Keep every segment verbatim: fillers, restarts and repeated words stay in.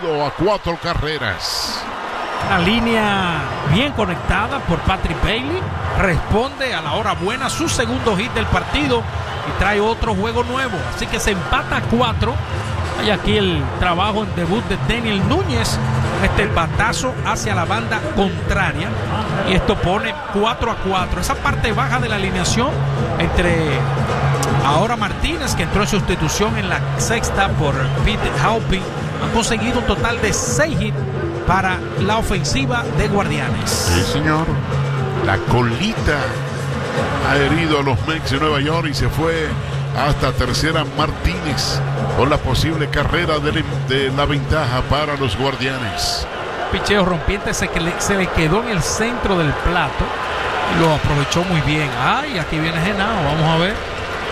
partido a cuatro carreras. Una línea bien conectada por Patrick Bailey. Responde a la hora buena su segundo hit del partido y trae otro juego nuevo. Así que se empata a cuatro. Hay aquí el trabajo en debut de Daniel Núñez. Este batazo hacia la banda contraria. Y esto pone cuatro a cuatro. Esa parte baja de la alineación entre ahora Martínez, que entró en sustitución en la sexta por Pete Halpin, han conseguido un total de seis hits para la ofensiva de Guardianes. Sí, señor. La colita ha herido a los Mets de Nueva York y se fue hasta tercera Martínez con la posible carrera de, de la ventaja para los Guardianes. Picheo rompiente se, que le, se le quedó en el centro del plato y lo aprovechó muy bien. Ay, aquí viene Genao, vamos a ver.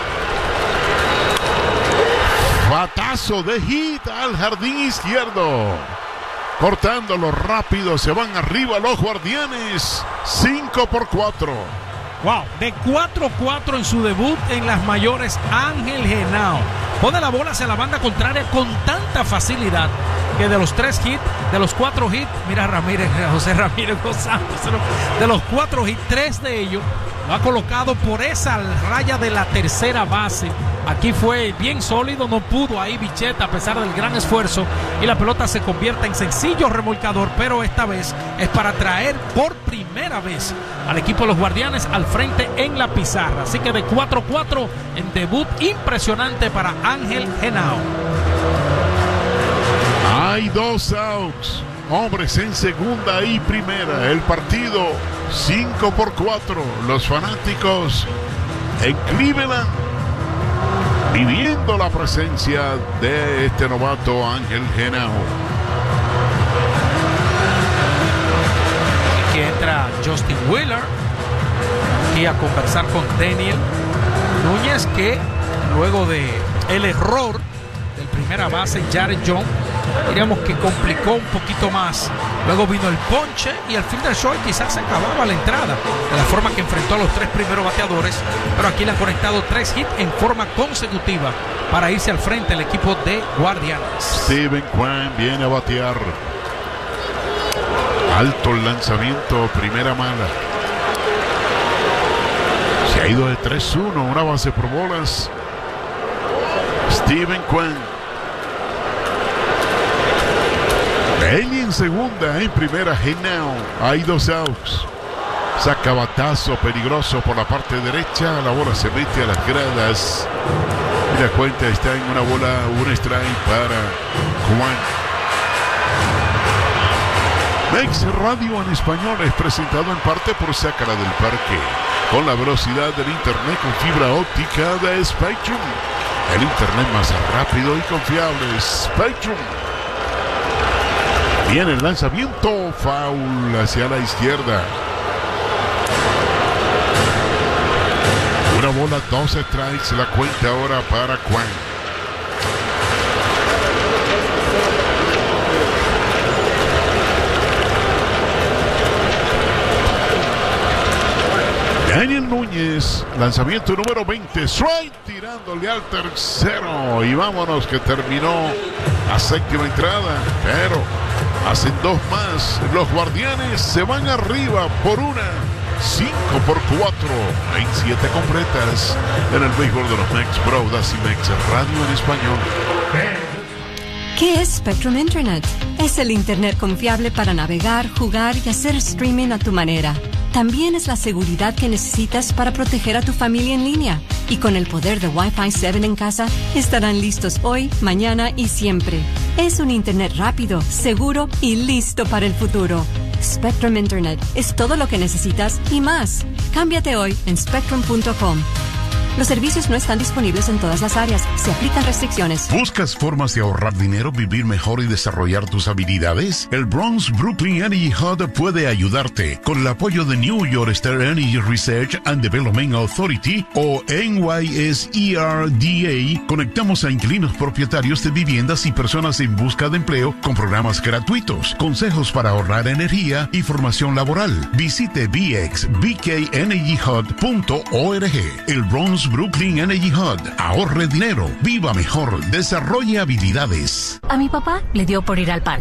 Batazo de hit al jardín izquierdo. Cortándolo rápido, se van arriba los Guardianes. cinco por cuatro. Wow, de cuatro cuatro en su debut en las mayores, Ángel Genao pone la bola hacia la banda contraria con tanta facilidad que de los tres hits, de los cuatro hits, mira Ramírez, José Ramírez gozando, de los cuatro hits, tres de ellos lo ha colocado por esa raya de la tercera base. Aquí fue bien sólido, no pudo ahí Bichette a pesar del gran esfuerzo y la pelota se convierte en sencillo remolcador, pero esta vez es para traer por primera vez al equipo de los Guardianes al frente en la pizarra. Así que de cuatro cuatro en debut impresionante para Ángel Genao. Hay dos outs, hombres en segunda y primera. El partido cinco por cuatro. Los fanáticos en Cleveland viviendo la presencia de este novato Ángel Genao. Aquí entra Justin Wheeler aquí a conversar con Daniel Núñez, que luego de el error del primera base Jared Young, diríamos que complicó un poquito más. Luego vino el ponche y al fielder short quizás se acababa la entrada de la forma que enfrentó a los tres primeros bateadores, pero aquí le han conectado tres hits en forma consecutiva para irse al frente el equipo de Guardianes. Steven Kwan viene a batear. Alto el lanzamiento, primera mala. Se ha ido de tres uno, una base por bolas. Steven Kwan. Bailey en segunda, en primera Genao. Hay dos outs. Saca batazo peligroso por la parte derecha. La bola se mete a las gradas. Y la cuenta está en una bola, un strike para Juan. Mex Radio en español es presentado en parte por Sácara del Parque. Con la velocidad del internet con fibra óptica de Spectrum. El internet más rápido y confiable, Spectrum. Viene el lanzamiento, foul hacia la izquierda. Una bola, dos strikes, la cuenta ahora para Juan. Daniel Núñez, lanzamiento número veinte, strike, tirándole al tercero. Y vámonos que terminó la séptima entrada, pero hacen dos más. Los Guardianes se van arriba por una, cinco por cuatro, en siete completas en el béisbol de los Mex, Brodas y Mex Radio en español. ¿Qué es Spectrum Internet? Es el internet confiable para navegar, jugar y hacer streaming a tu manera. También es la seguridad que necesitas para proteger a tu familia en línea. Y con el poder de Wi-Fi siete en casa, estarán listos hoy, mañana y siempre. Es un internet rápido, seguro y listo para el futuro. Spectrum Internet es todo lo que necesitas y más. Cámbiate hoy en spectrum punto com. Los servicios no están disponibles en todas las áreas. Se aplican restricciones. ¿Buscas formas de ahorrar dinero, vivir mejor y desarrollar tus habilidades? El Bronx Brooklyn Energy Hub puede ayudarte. Con el apoyo de New York State Energy Research and Development Authority o N Y S E R D A, conectamos a inquilinos propietarios de viviendas y personas en busca de empleo con programas gratuitos, consejos para ahorrar energía y formación laboral. Visite b x b k energy hub punto org. El Bronx Brooklyn Energy Hub. Ahorre dinero, viva mejor, desarrolle habilidades. A mi papá le dio por ir al parque.